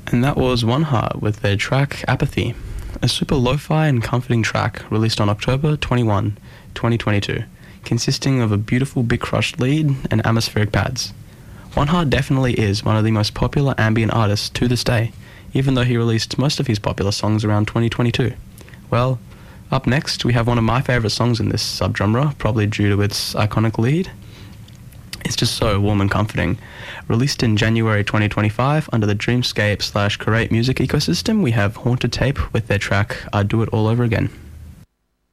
And that was One Heart with their track Apathy, a super lo-fi and comforting track released on October 21, 2022, consisting of a beautiful big crushed lead and atmospheric pads. One Heart definitely is one of the most popular ambient artists to this day, even though he released most of his popular songs around 2022. Well, up next we have one of my favourite songs in this subgenre, probably due to its iconic lead. It's just so warm and comforting. Released in January 2025 under the Dreamscape/Create music ecosystem, we have Haunted Tape with their track I'd Do It All Over Again.